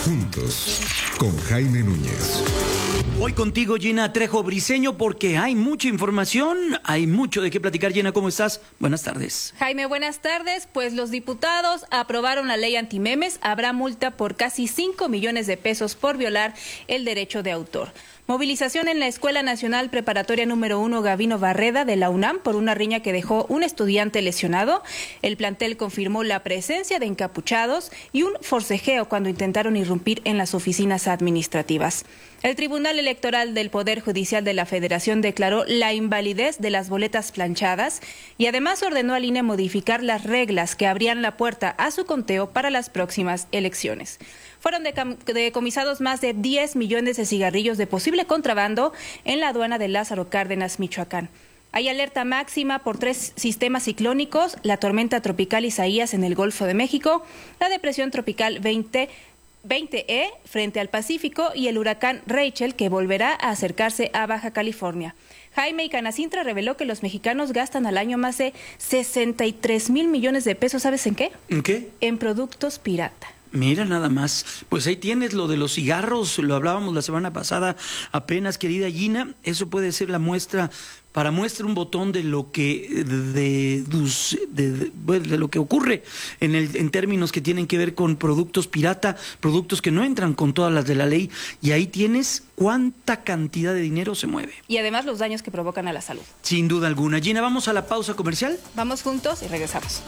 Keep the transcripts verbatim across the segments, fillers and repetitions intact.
Juntos, con Jaime Núñez. Hoy contigo, Gina Trejo Briceño, porque hay mucha información, hay mucho de qué platicar. Gina, ¿cómo estás? Buenas tardes. Jaime, buenas tardes. Pues los diputados aprobaron la ley antimemes. Habrá multa por casi cinco millones de pesos por violar el derecho de autor. Movilización en la Escuela Nacional Preparatoria número uno Gavino Barreda de la UNAM por una riña que dejó un estudiante lesionado. El plantel confirmó la presencia de encapuchados y un forcejeo cuando intentaron irrumpir en las oficinas administrativas. El Tribunal Electoral del Poder Judicial de la Federación declaró la invalidez de las boletas planchadas y además ordenó al I N E modificar las reglas que abrían la puerta a su conteo para las próximas elecciones. Fueron decomisados más de diez millones de cigarrillos de posible contrabando en la aduana de Lázaro Cárdenas, Michoacán. Hay alerta máxima por tres sistemas ciclónicos: la tormenta tropical Isaías en el Golfo de México, la depresión tropical veinte E frente al Pacífico y el huracán Rachel, que volverá a acercarse a Baja California. Jaime y Canacintra reveló que los mexicanos gastan al año más de sesenta y tres mil millones de pesos. ¿Sabes en qué? ¿En qué? En productos pirata. Mira nada más, pues ahí tienes lo de los cigarros, lo hablábamos la semana pasada apenas, querida Gina. Eso puede ser la muestra, para muestra un botón de lo que de, de, de, de, de lo que ocurre en, el, en términos que tienen que ver con productos pirata, productos que no entran con todas las de la ley, y ahí tienes cuánta cantidad de dinero se mueve. Y además los daños que provocan a la salud. Sin duda alguna. Gina, ¿vamos a la pausa comercial? Vamos juntos y regresamos.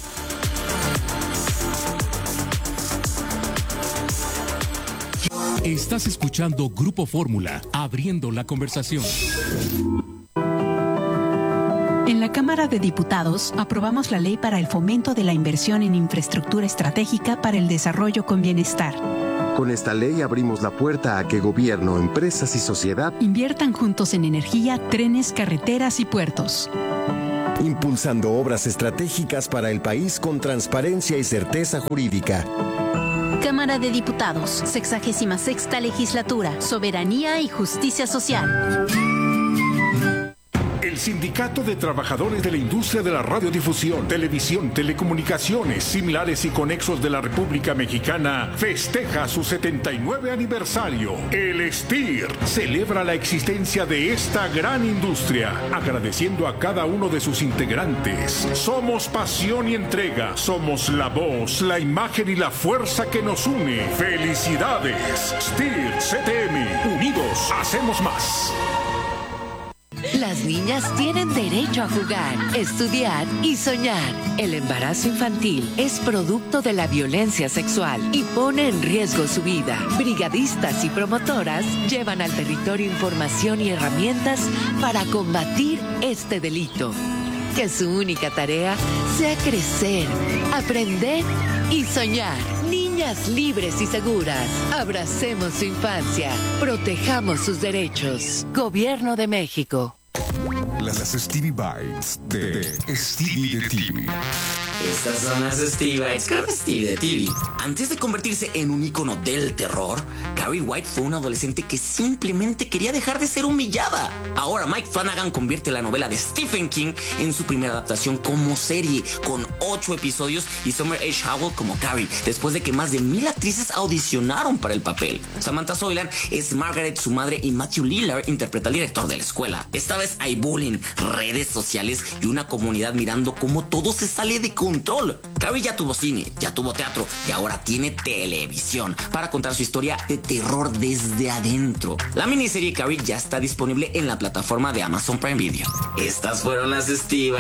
Estás escuchando Grupo Fórmula, abriendo la conversación. En la Cámara de Diputados aprobamos la ley para el fomento de la inversión en infraestructura estratégica para el desarrollo con bienestar. Con esta ley abrimos la puerta a que gobierno, empresas y sociedad inviertan juntos en energía, trenes, carreteras y puertos. Impulsando obras estratégicas para el país con transparencia y certeza jurídica. Cámara de Diputados, sexagésima sexta legislatura, soberanía y justicia social. El Sindicato de Trabajadores de la Industria de la Radiodifusión, Televisión, Telecomunicaciones, Similares y Conexos de la República Mexicana festeja su setenta y nueve aniversario. El S T I R celebra la existencia de esta gran industria, agradeciendo a cada uno de sus integrantes. Somos pasión y entrega, somos la voz, la imagen y la fuerza que nos une. ¡Felicidades! S T I R C T M, unidos hacemos más. Las niñas tienen derecho a jugar, estudiar y soñar. El embarazo infantil es producto de la violencia sexual y pone en riesgo su vida. Brigadistas y promotoras llevan al territorio información y herramientas para combatir este delito. Que su única tarea sea crecer, aprender y soñar. Niñas libres y seguras. Abracemos su infancia. Protejamos sus derechos. Gobierno de México. Las Stevie Bites de Stevie de T V. Estas son las Stevie Bites con Stevie de T V. Antes de convertirse en un ícono del terror, Carrie White fue una adolescente que simplemente quería dejar de ser humillada. Ahora Mike Flanagan convierte la novela de Stephen King en su primera adaptación como serie, con ocho episodios y Summer H. Howell como Carrie, después de que más de mil actrices audicionaron para el papel. Samantha Soilan es Margaret, su madre, y Matthew Lillard interpreta al director de la escuela. Esta vez hay bullying, redes sociales y una comunidad mirando cómo todo se sale de control. Carrie ya tuvo cine, ya tuvo teatro y ahora tiene televisión para contar su historia de terror desde adentro. La miniserie Carrie ya está disponible en la plataforma de Amazon Prime Video. Estas fueron las Steve